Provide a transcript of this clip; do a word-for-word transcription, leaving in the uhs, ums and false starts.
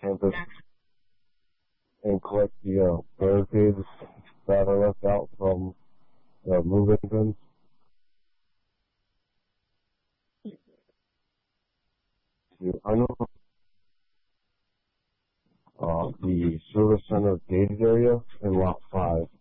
campus and collect the uh, barricades that are left out from the moving pins. I know uh, the service center gated area in lot five.